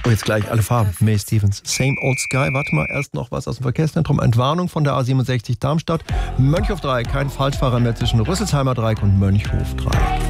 Oh, jetzt gleich alle Farben. May Stevens, Same Old Sky. Warte mal, erst noch was aus dem Verkehrszentrum. Entwarnung von der A67 Darmstadt. Mönchhof 3, kein Falschfahrer mehr zwischen Rüsselsheimer Dreieck und Mönchhof 3.